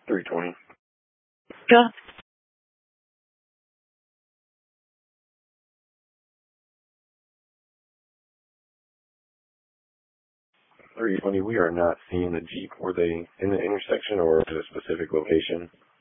320. Yeah. 320, we are not seeing the Jeep. Were they in the intersection or at a specific location?